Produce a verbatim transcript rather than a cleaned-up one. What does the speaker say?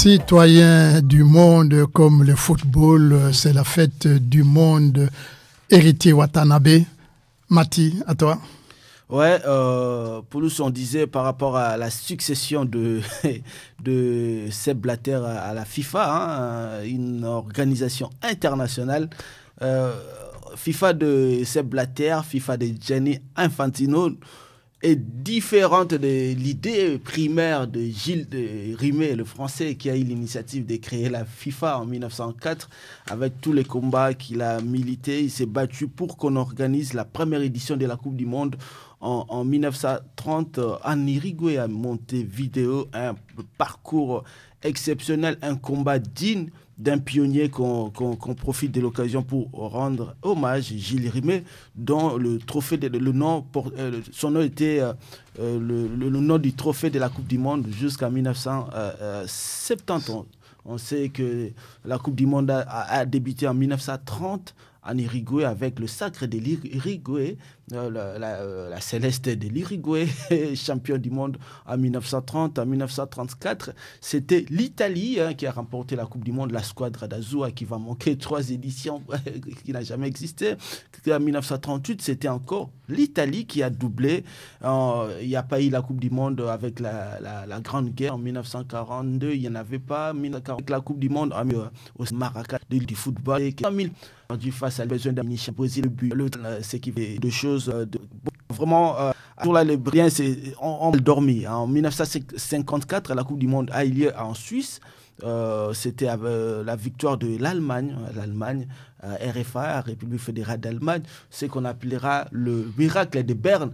Citoyens du monde comme le football, c'est la fête du monde. Héritier Watanabe, Mati, à toi. Ouais, euh, pour nous, on disait par rapport à la succession de, de Sepp Blatter à, à la FIFA, hein, une organisation internationale. Euh, FIFA de Sepp Blatter, FIFA de Gianni Infantino est différente de l'idée primaire de Gilles de Rimet, le Français, qui a eu l'initiative de créer la FIFA en mille neuf cent quatre. Avec tous les combats qu'il a milité, il s'est battu pour qu'on organise la première édition de la Coupe du Monde en, en mille neuf cent trente en Uruguay, à Montevideo. Un parcours exceptionnel, un combat digne d'un pionnier qu'on, qu'on, qu'on profite de l'occasion pour rendre hommage, Gilles Rimet, dont le trophée, de, le nom, pour, euh, son nom était euh, le, le, le nom du trophée de la Coupe du Monde jusqu'en mille neuf cent soixante-dix. On sait que la Coupe du Monde a, a débuté en mille neuf cent trente en Uruguay avec le sacre de l'Uruguay, euh, la, la, la Céleste de l'Uruguay, champion du monde en mille neuf cent trente. En mille neuf cent trente-quatre, c'était l'Italie hein, qui a remporté la Coupe du Monde, la Squadra d'Azzurra qui va manquer trois éditions, qui n'a jamais existé. En mille neuf cent trente-huit, c'était encore l'Italie qui a doublé. Euh, il n'y a pas eu la Coupe du Monde avec la, la, la Grande Guerre en mille neuf cent quarante-deux, il n'y en avait pas. Avec la Coupe du Monde euh, au Maracas du football, et en mille du face à besoin d'un mini Brésil, le but, l'autre, c'est qui fait deux choses. De, vraiment, euh, pour là, les Briens, c'est on, on dormi. En mille neuf cent cinquante-quatre, la Coupe du Monde a eu lieu en Suisse. Euh, c'était euh, la victoire de l'Allemagne, l'Allemagne, euh, R F A, République fédérale d'Allemagne, ce qu'on appellera le miracle de Berne,